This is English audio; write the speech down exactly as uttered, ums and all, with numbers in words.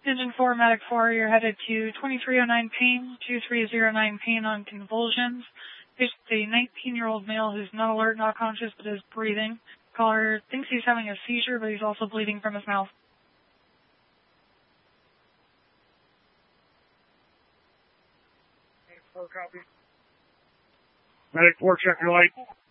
Engine four, Medic four, you're headed to twenty-three oh nine Payne, two three oh nine Payne on convulsions. It's a nineteen-year-old male who's not alert, not conscious, but is breathing. Caller thinks he's having a seizure, but he's also bleeding from his mouth. Medic four, copy. Medic four, check your light.